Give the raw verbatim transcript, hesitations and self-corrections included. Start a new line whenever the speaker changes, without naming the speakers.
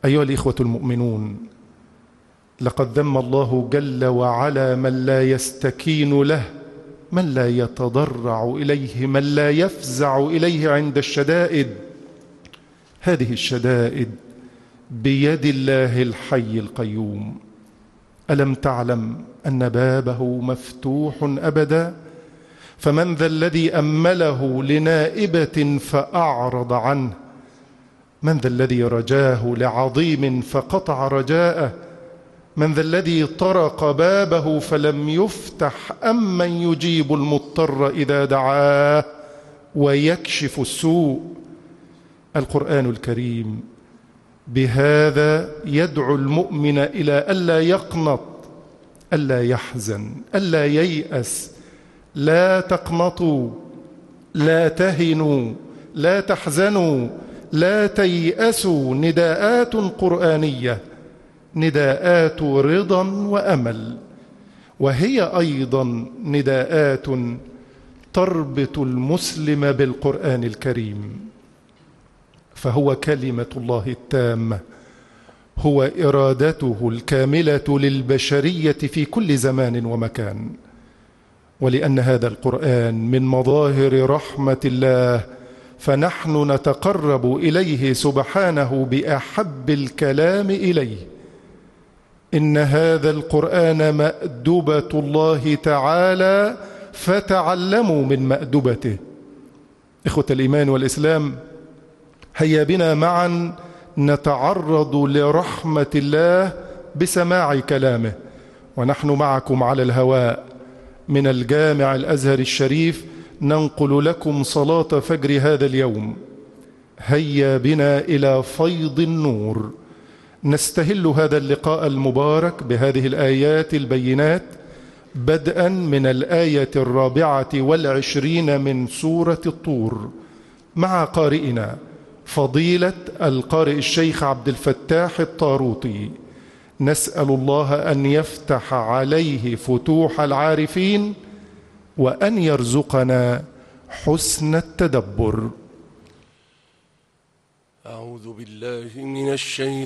أيها الإخوة المؤمنون، لقد ذم الله جل وعلا من لا يستكين له، من لا يتضرع إليه، من لا يفزع إليه عند الشدائد. هذه الشدائد بيد الله الحي القيوم. ألم تعلم أن بابه مفتوح أبدا؟ فمن ذا الذي أمله لنائبة فأعرض عنه؟ من ذا الذي رجاه لعظيم فقطع رجاءه؟ من ذا الذي طرق بابه فلم يفتح؟ أم من يجيب المضطر إذا دعاه ويكشف السوء؟ القرآن الكريم بهذا يدعو المؤمن إلى ألا يقنط، ألا يحزن، ألا ييأس. لا تقنطوا، لا تهنوا، لا تحزنوا، لا تيأسوا. نداءات قرآنية، نداءات رضا وأمل، وهي أيضا نداءات تربط المسلم بالقرآن الكريم، فهو كلمة الله التامة، هو إرادته الكاملة للبشرية في كل زمان ومكان. ولأن هذا القرآن من مظاهر رحمة الله، فنحن نتقرب إليه سبحانه بأحب الكلام إليه. إن هذا القرآن مأدبة الله تعالى، فتعلموا من مأدبته. إخوة الإيمان والإسلام، هيا بنا معا نتعرض لرحمة الله بسماع كلامه، ونحن معكم على الهواء من الجامع الأزهر الشريف ننقل لكم صلاة فجر هذا اليوم. هيا بنا إلى فيض النور، نستهل هذا اللقاء المبارك بهذه الآيات البينات، بدءا من الآية الرابعة والعشرين من سورة الطور، مع قارئنا فضيلة القارئ الشيخ عبد الفتاح الطاروطي. نسأل الله أن يفتح عليه فتوح العارفين، وأن يرزقنا حسن التدبر.
أعوذ بالله من الشيطان